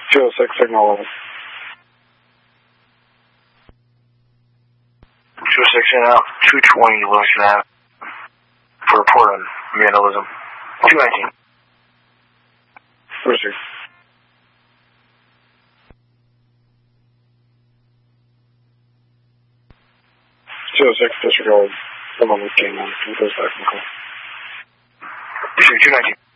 206 signal level. 206 in out, 220 Wilson Ave. For report on vandalism. 219. 206. 206, disregard. Someone was came on. He goes back and call. District 219.